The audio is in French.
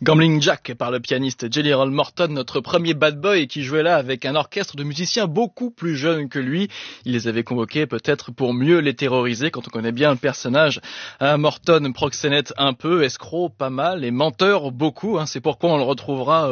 Gambling Jack par le pianiste Jelly Roll Morton, notre premier bad boy qui jouait là avec un orchestre de musiciens beaucoup plus jeunes que lui. Il les avait convoqués peut-être pour mieux les terroriser quand on connaît bien le personnage. Morton proxénète un peu, escroc pas mal et menteur beaucoup. C'est pourquoi on le retrouvera